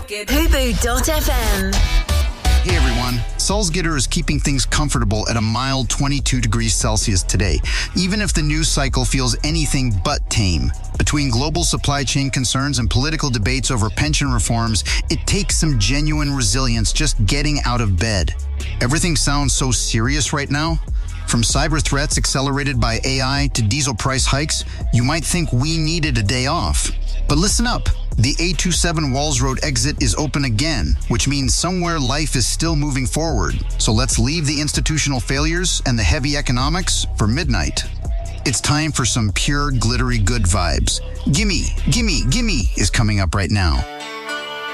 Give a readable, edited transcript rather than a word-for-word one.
Fubu.fm. Hey everyone, Salzgitter is keeping things comfortable at a mild 22 degrees Celsius today, even if the news cycle feels anything but tame. Between global supply chain concerns and political debates over pension reforms, it takes some genuine resilience just getting out of bed. Everything sounds so serious right now. From cyber threats accelerated by AI to diesel price hikes, you might think we needed a day off. But listen up. The A27 Walls Road exit is open again, which means somewhere life is still moving forward. So let's leave the institutional failures and the heavy economics for midnight. It's time for some pure, glittery good vibes. Gimme, gimme, gimme is coming up right now.